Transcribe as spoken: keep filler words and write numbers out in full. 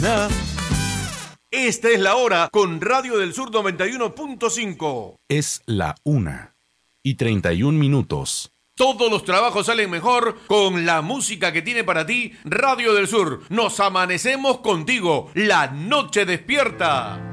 Ah. Esta es la hora con Radio del Sur noventa y uno punto cinco. Es la una y treinta y un minutos. Todos los trabajos salen mejor con la música que tiene para ti Radio del Sur. Nos amanecemos contigo. La noche despierta.